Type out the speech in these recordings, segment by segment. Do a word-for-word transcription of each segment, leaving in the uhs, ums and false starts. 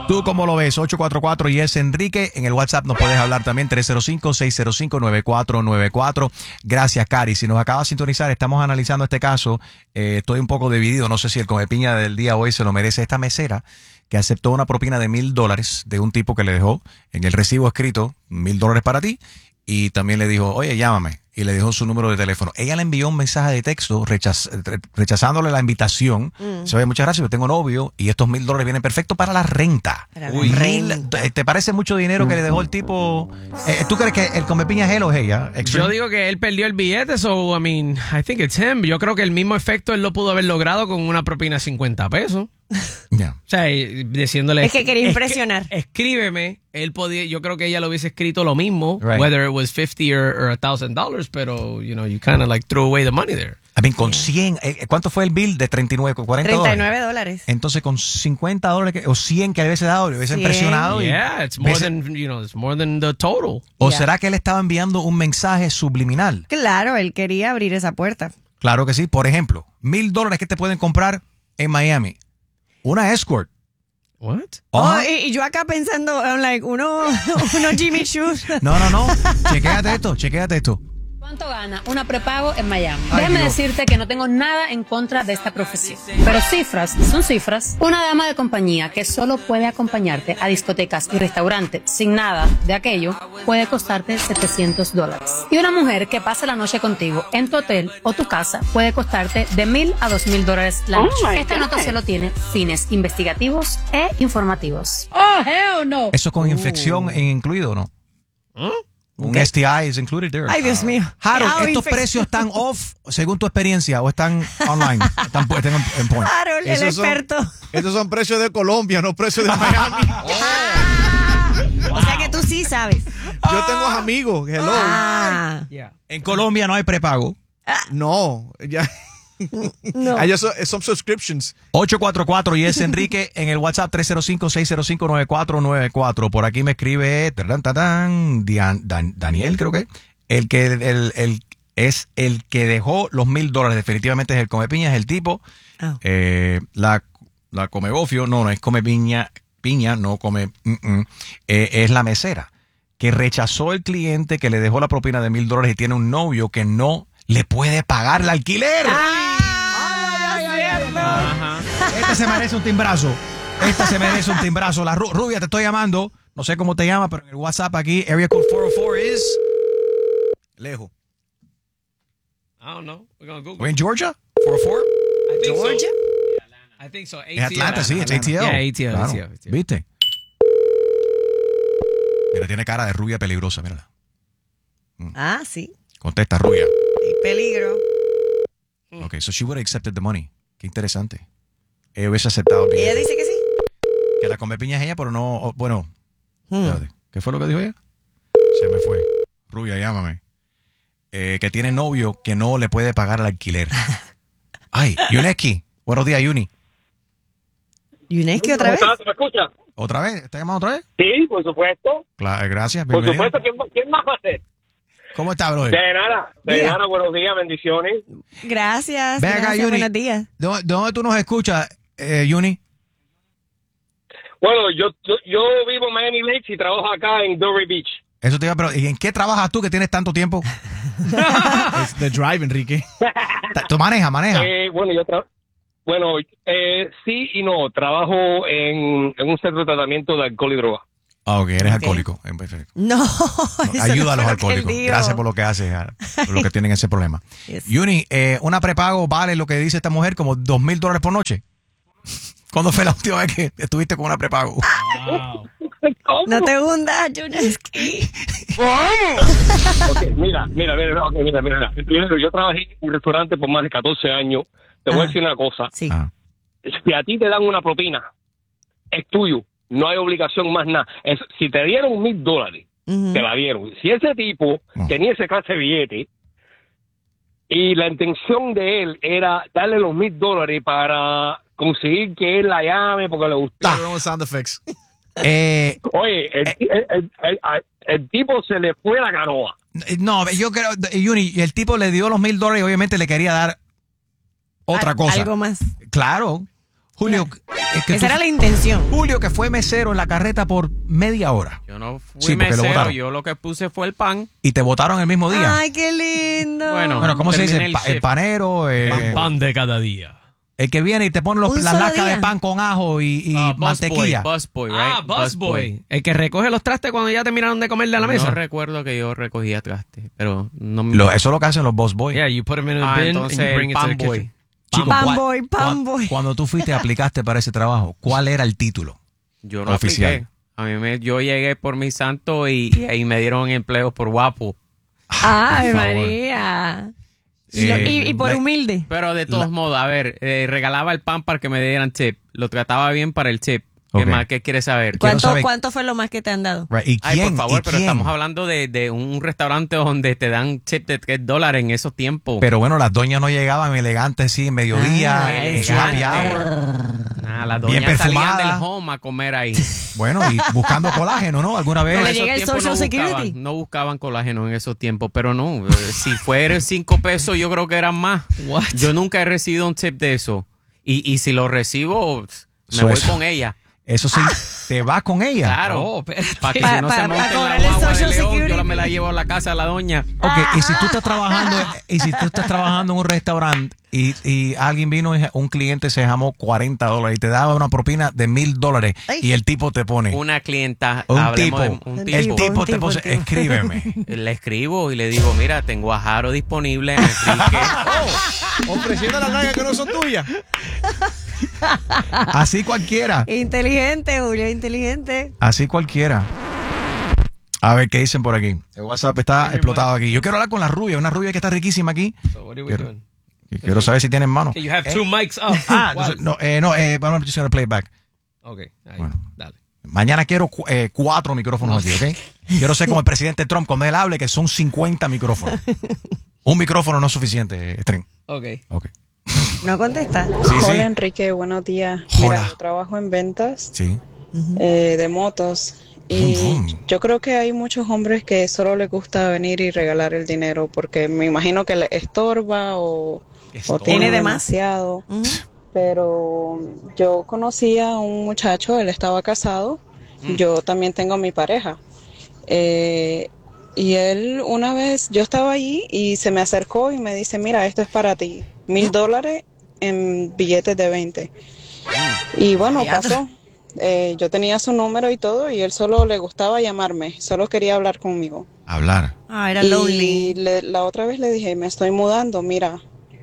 ¿Tú cómo lo ves? ocho cuatro cuatro y es Enrique. En el WhatsApp nos puedes hablar también, tres cero cinco, seis cero cinco, nueve cuatro nueve cuatro. Gracias, Cari. Si nos acaba de sintonizar, estamos analizando este caso. Eh, estoy un poco dividido. No sé si el comepiña del día hoy se lo merece. Esta mesera que aceptó una propina de mil dólares de un tipo que le dejó en el recibo escrito mil dólares para ti. Y también le dijo, oye, llámame. Y le dejó su número de teléfono. Ella le envió un mensaje de texto rechaz, rechazándole la invitación. Mm. Se oye, muchas gracias, yo tengo novio y estos mil dólares vienen perfectos para la renta. Para Uy, la renta. Mil, ¿te parece mucho dinero que le dejó el tipo? Eh, ¿Tú crees que el comepiña es él o es ella? Extreme? Yo digo que él perdió el billete, so, I mean, I think it's him. Yo creo que el mismo efecto él lo pudo haber logrado con una propina de cincuenta pesos. Yeah. O sea, diciéndole... Es que quería impresionar. Es que, escríbeme. Él podía, yo creo que ella lo hubiese escrito lo mismo, right. Whether it was fifty or, or one thousand dollars, pero, you know, you kind of like threw away the money there. I mean, con cien, ¿cuánto fue el bill? De treinta y nueve, cuarenta treinta y nueve dólares. Entonces, con cincuenta dólares o cien que le hubiese dado, le hubiese cien. Impresionado. Yeah, it's more than, you know, it's more than the total. ¿O yeah. será que él estaba enviando un mensaje subliminal? Claro, él quería abrir esa puerta. Claro que sí. Por ejemplo, mil dólares que te pueden comprar en Miami. Una escort. What? Oh, y, y yo acá pensando, I'm like, uno, uno Jimmy Shoes. No, no, no. Chequéate esto, chequéate esto. ¿Cuánto gana una prepago en Miami? Ay, Déjame Dios. decirte que no tengo nada en contra de esta profesión. Pero cifras son cifras. Una dama de compañía que solo puede acompañarte a discotecas y restaurantes sin nada de aquello puede costarte setecientos dólares. Y una mujer que pasa la noche contigo en tu hotel o tu casa puede costarte de mil a dos mil dólares la noche. Oh Esta nota solo tiene fines investigativos e informativos. Oh, hell no. ¿Eso con infección uh. incluido o no? ¿Eh? Un okay. S T I is included there. Ay, Dios mío. Harold, ¿estos infección. precios están off según tu experiencia o están online? Están, están en, en point. Harold, el esos experto. Son, estos son precios de Colombia, no precios de Miami. Oh. O sea que tú sí sabes. Yo tengo amigos, hello. Ah. Yeah. En Colombia no hay prepago. No, ya. No. Hay son subscriptions. ocho cuatro cuatro y es Enrique en el WhatsApp tres cero cinco, seis cero cinco, nueve cuatro nueve cuatro. Por aquí me escribe tarán, tarán, Dian, Dan, Daniel, creo que el que el, el, el, es el que dejó los mil dólares. Definitivamente es el Comepiña, es el tipo. Oh. Eh, la, la Comegofio, no, no es Comepiña, piña, no come, mm, mm, eh, es la mesera que rechazó el cliente que le dejó la propina de mil dólares y tiene un novio que no le puede pagar el alquiler. ¡Ay, ay, ay, ay, ay! Este se merece un timbrazo. Esta se merece un timbrazo. La ru rubia, te estoy llamando. No sé cómo te llama, pero en el WhatsApp aquí, area code cuatro cero cuatro es... Lejos. I don't know. We're gonna Google. We're in Georgia? cuatro cero cuatro? I think Georgia? So. I think so. Es Atlanta, sí, es A T L. Yeah, A T L, claro. A T L, A T L. ¿Viste? Mira, tiene cara de rubia peligrosa, mírala. Mm. Ah, sí. Contesta, rubia. Peligro. Ok, so she would have accepted the money. Qué interesante. Ella hubiese aceptado bien. Ella dice que sí. Que la Comepiña es ella, pero no, oh, bueno. Hmm. ¿Qué fue lo que dijo ella? Se me fue. Rubia, llámame. Eh, que tiene novio que no le puede pagar el alquiler. Ay, Yuneski. Buenos días, Yuni. ¿Yuneski otra vez? ¿Me escucha? ¿Otra vez? ¿Está llamando otra vez? Sí, por supuesto. Claro, gracias. Por supuesto. ¿Quién, ¿Quién más va a ser? ¿Cómo está, brother? De nada, de Bien. nada, buenos días, bendiciones. Gracias, Ve acá, gracias, Yuni. buenos días. ¿De dónde tú nos escuchas, eh, Yuni? Bueno, yo, yo yo vivo en Miami Lakes y trabajo acá en Dory Beach. Eso te iba a preguntar. ¿Y en qué trabajas tú que tienes tanto tiempo? Es the drive, Enrique. ¿Tú manejas, manejas? Eh, bueno, yo tra bueno eh, sí y no. Trabajo en, en un centro de tratamiento de alcohol y droga. Ah, ok, eres okay. alcohólico. No, no ayuda no a los alcohólicos. Gracias por lo que haces, por lo que tienen ese problema. Yes. Yuni, eh, ¿una prepago vale lo que dice esta mujer como dos mil dólares por noche? ¿Cuándo fue la última vez que estuviste con una prepago? Wow. No te hundas, Yuneski. Okay, mira, mira, mira, okay, mira, mira. Primero, yo trabajé en un restaurante por más de catorce años. Te voy ah. a decir una cosa. Sí. Ah. Si a ti te dan una propina, es tuyo. No hay obligación más nada. Es, si te dieron mil dólares, uh-huh. te la dieron. Si ese tipo uh-huh. tenía ese clase de billete y la intención de él era darle los mil dólares para conseguir que él la llame porque le gustaba. Ah, sound effects. eh, Oye, el, eh, el, el, el, el tipo se le fue la canoa. No, yo creo, Yuni, el tipo le dio los mil dólares y obviamente le quería dar otra Al, cosa. Algo más. Claro. Julio, es que Esa tú- era la intención. Julio que fue mesero en la carreta por media hora. Yo no fui Sí, porque lo mesero, botaron. yo lo que puse fue el pan. Y te votaron el mismo día. Ay, qué lindo. Bueno. Bueno, ¿cómo se dice? terminé El, el pa- el shift. panero, eh, Pan, pan de cada día. el que viene y te pone los- Un las solo lascas de día. pan con ajo y, y Ah, mantequilla. Busboy, busboy, Ah, right? busboy. El que recoge los trastes cuando ya terminaron de comer de la mesa. No recuerdo que yo recogía traste, pero no me... Lo- eso es lo que hacen los boss boys. Yeah, you put them in a Ah, bin entonces and you bring el it to the pan boy. kitchen. Chico, Pan ¿cuál- boy, pan cuál- boy. Cuando tú fuiste aplicaste para ese trabajo, ¿cuál era el título? Yo no Oficial. apliqué. A mí me, yo llegué por mi santo y, y ahí me dieron empleo por guapo. Ay, por favor. María. Y, Eh, y- y por la- humilde. Pero de todos modos, a ver, eh, regalaba el pan para que me dieran tip. Lo trataba bien para el tip. ¿Qué Ok. más? ¿Qué quieres saber? Quiero ¿Cuánto, saber- ¿Cuánto fue lo más que te han dado? Right, ¿Y Ay, quién? por favor, ¿Y pero quién? estamos hablando de, de un restaurante donde te dan tip de tres dólares en esos tiempos. Pero bueno, las doñas no llegaban elegantes, sí, en mediodía, Ah, en elegante. happy hour. Nah, las bien doñas salían perfumada. del home a comer ahí. Bueno, y buscando colágeno, ¿no? ¿Alguna vez? No le En esos llega el tiempos Social no Security. buscaban, no buscaban colágeno en esos tiempos, pero no. eh, si fuera cinco pesos, yo creo que eran más. What? Yo nunca he recibido un tip de eso. Y, y si lo recibo, me Eso voy es. con ella. Eso sí, te vas con ella. Claro. Oh, espérate. Para que Pa- si no pa- se pa monte en la cobrarle guagua de Social León, yo Security. me la llevo a la casa de la doña. Ok, y si tú estás trabajando, y si tú estás trabajando en un restaurante y, y alguien vino, y un cliente se llamó cuarenta dólares y te daba una propina de mil dólares Ay. y el tipo te pone Una clienta, un hablemos tipo, de un Un tipo. el tipo, tipo un te tipo, pone, un tipo. escríbeme. Le escribo y le digo, mira, tengo a Jaro disponible en Enrique. Ofreciendo las nalgas que no son tuyas. Así cualquiera, Inteligente, Julio, inteligente. así cualquiera. A ver qué dicen por aquí. El WhatsApp está explotado aquí. Yo quiero hablar con la rubia, una rubia que está riquísima aquí. So what are we Quiero, doing? quiero saber si tienen mano. Okay, you have two mics up. Ah, Wow. entonces, no, eh, no, eh, vamos a hacer playback. Ok, ahí, Bueno. dale. Mañana quiero cu- eh, cuatro micrófonos aquí, ¿ok? Quiero ser como el presidente Trump cuando él hable, que son cincuenta micrófonos. Un micrófono no es suficiente, String. Ok. Ok. No contesta. Sí, Hola sí. Enrique, buenos días. Hola. Mira, yo trabajo en ventas Sí. eh, de motos y Bum, bum. yo creo que hay muchos hombres que solo les gusta venir y regalar el dinero porque me imagino que les estorba o, o tiene Tiene de más. demasiado. Pero yo conocí a un muchacho, él estaba casado, yo también tengo mi pareja. Eh, y él una vez, yo estaba allí y se me acercó y me dice, mira, esto es para ti, mil dólares en billetes de veinte. Y bueno, pasó. Eh, yo tenía su número y todo y él solo le gustaba llamarme, solo quería hablar conmigo. Hablar. Ah, era Y lonely. le- la otra vez le dije, me estoy mudando, mira.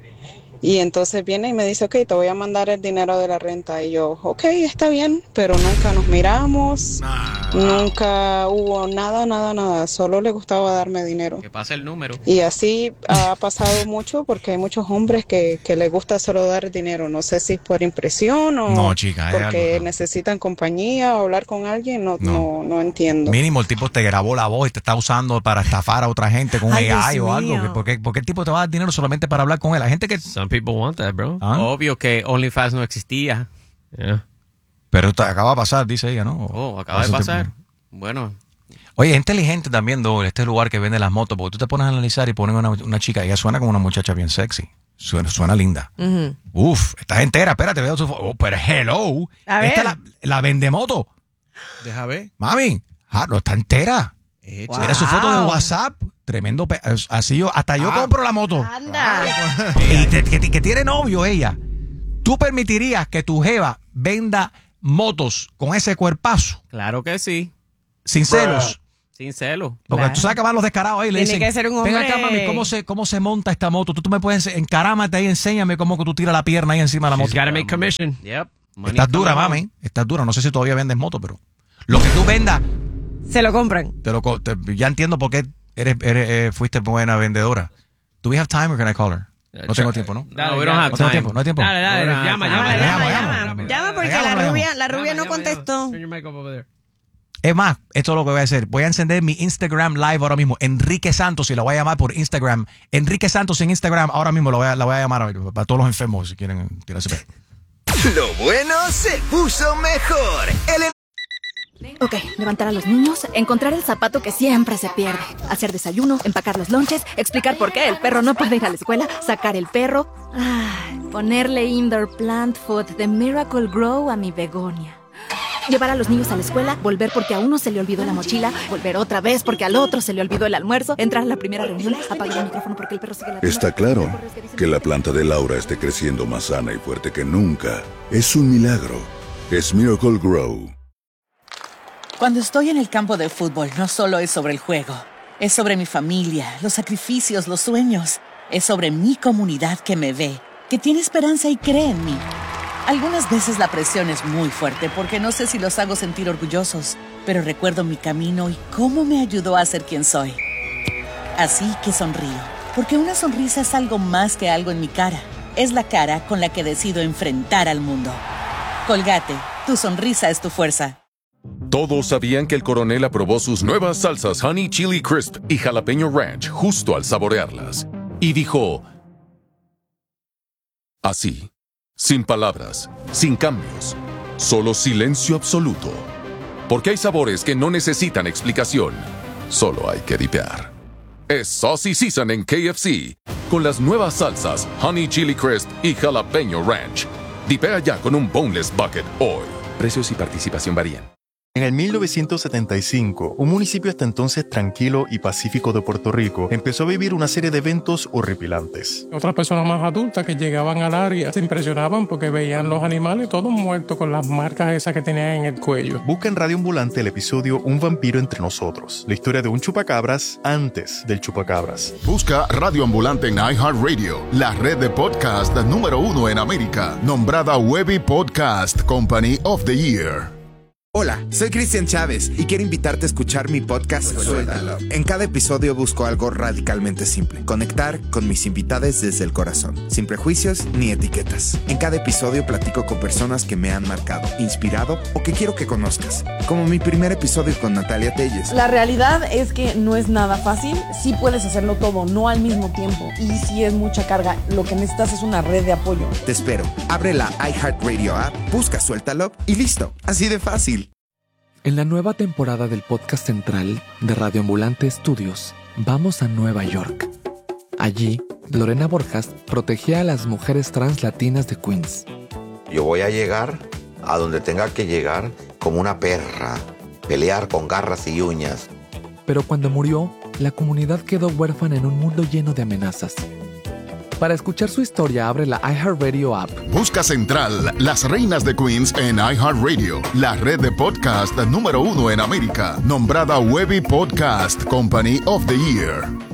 Y entonces viene y me dice, ok, te voy a mandar el dinero de la renta. Y yo, ok, está bien, pero nunca nos miramos, nunca hubo nada, nada, nada. Solo le gustaba darme dinero. Que pase el número. Y así ha pasado mucho porque hay muchos hombres que, que les gusta solo dar dinero. No sé si es por impresión o No, chica, es porque algo, no. necesitan compañía o hablar con alguien. No, No. no, no entiendo. Mínimo el tipo te grabó la voz y te está usando para estafar a otra gente con Ay, A I Dios o algo. mío. ¿Por qué, por qué el tipo te va a dar dinero solamente para hablar con él? Hay gente que... Some people want that, bro. ¿Ah? Obvio que OnlyFans no existía. Yeah. Pero te acaba de pasar, dice ella, ¿no? Oh, acaba de Eso te- pasar. Bueno, Oye, es inteligente también, Doble, este lugar que vende las motos, porque tú te pones a analizar y pones una, una chica, ella suena como una muchacha bien sexy. Suena, suena linda. Ujú. Uf, estás entera, espérate, veo su foto. Oh, pero hello. A Esta ver. la, la vende moto. Deja ver. Mami, ah, no está entera. Echa. Mira su foto de WhatsApp. Tremendo. pe- Así yo, hasta yo Ah. compro la moto. Anda. Y te- que, que tiene novio ella. ¿Tú permitirías que tu jeva venda motos con ese cuerpazo? claro que sí. Sin celos. Sin celo. Porque Claro. tú sabes que van los descarados ahí y le Tiene dicen, que ser un ven hombre- acá, mami, ¿cómo se, cómo se monta esta moto? Tú, tú me puedes encarámate ahí, enséñame cómo que tú tiras la pierna ahí encima de la She's moto. gotta make commission. Yep. Money Estás dura, coming mami. Estás dura. No sé si todavía vendes moto, pero lo que tú vendas, Se lo compran. te lo, co- te- ya entiendo por qué eres, eres, eh, fuiste buena vendedora. Do we have time or can I call her? No tengo tiempo, ¿no? No, we don't have No tengo time. tiempo, no hay tiempo. Dale, dale, Ahora, llama, llama, llama, Llama, llama, llama, llama, llama. llama. Llama porque Llama, la llama. rubia, la rubia Llama, no llama, contestó. llama. Turn your mic up over there. Es más, esto es lo que voy a hacer. Voy a encender mi Instagram Live ahora mismo. Enrique Santos y la voy a llamar por Instagram. Enrique Santos en Instagram ahora mismo la voy a, la voy a llamar ahora, para todos los enfermos si quieren tirarse. Lo bueno se puso mejor. El Ok, levantar a los niños, encontrar el zapato que siempre se pierde, hacer desayuno, empacar los lonches, explicar por qué el perro no puede ir a la escuela, sacar el perro, ay, ponerle indoor plant food de Miracle Grow a mi begonia. Llevar a los niños a la escuela, volver porque a uno se le olvidó la mochila, volver otra vez porque al otro se le olvidó el almuerzo, entrar a la primera reunión, apagar el micrófono porque el perro sigue la... Está claro que la planta de Laura esté creciendo más sana y fuerte que nunca. Es un milagro. Es Miracle Grow. Cuando estoy en el campo de fútbol, no solo es sobre el juego. Es sobre mi familia, los sacrificios, los sueños. Es sobre mi comunidad que me ve, que tiene esperanza y cree en mí. Algunas veces la presión es muy fuerte porque no sé si los hago sentir orgullosos, pero recuerdo mi camino y cómo me ayudó a ser quien soy. Así que sonrío, porque una sonrisa es algo más que algo en mi cara. Es la cara con la que decido enfrentar al mundo. Colgate, tu sonrisa es tu fuerza. Todos sabían que el coronel aprobó sus nuevas salsas Honey Chili Crisp y Jalapeño Ranch justo al saborearlas. Y dijo... así, sin palabras, sin cambios, solo silencio absoluto. Porque hay sabores que no necesitan explicación, solo hay que dipear. Es Saucy Season en K F C, con las nuevas salsas Honey Chili Crisp y Jalapeño Ranch. Dipea ya con un Boneless Bucket hoy. Precios y participación varían. En el mil novecientos setenta y cinco, un municipio hasta entonces tranquilo y pacífico de Puerto Rico empezó a vivir una serie de eventos horripilantes. Otras personas más adultas que llegaban al área se impresionaban porque veían los animales todos muertos con las marcas esas que tenían en el cuello. Busca en Radio Ambulante el episodio Un vampiro entre nosotros, la historia de un chupacabras antes del chupacabras. Busca Radio Ambulante en iHeartRadio, la red de podcast número uno en América, nombrada Webby Podcast Company of the Year. Hola, soy Cristian Chávez y quiero invitarte a escuchar mi podcast Suéltalo. En cada episodio busco algo radicalmente simple: conectar con mis invitados desde el corazón, sin prejuicios ni etiquetas. En cada episodio platico con personas que me han marcado, inspirado o que quiero que conozcas, como mi primer episodio con Natalia Telles. La realidad es que no es nada fácil, sí puedes hacerlo todo, no al mismo tiempo, y sí es mucha carga, lo que necesitas es una red de apoyo. Te espero, abre la iHeartRadio app, busca Suéltalo y listo, así de fácil. En la nueva temporada del podcast central de Radio Ambulante Studios, vamos a Nueva York. Allí, Lorena Borjas protegía a las mujeres trans latinas de Queens. Yo voy a llegar a donde tenga que llegar como una perra, pelear con garras y uñas. Pero cuando murió, la comunidad quedó huérfana en un mundo lleno de amenazas. Para escuchar su historia, abre la iHeartRadio app. Busca Central, Las Reinas de Queens en iHeartRadio, la red de podcast número uno en América, nombrada Webby Podcast Company of the Year.